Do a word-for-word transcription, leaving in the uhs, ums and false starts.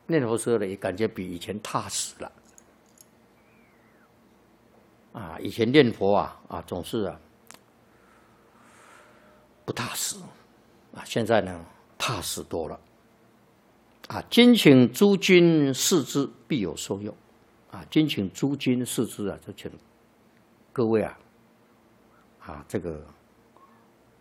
念佛时候呢，也感觉比以前踏实了。啊，以前念佛啊啊总是啊不踏实，啊，现在呢踏实多了。啊，今请诸君视之，必有受用。啊，今请诸君视之啊，就请各位啊，啊这个。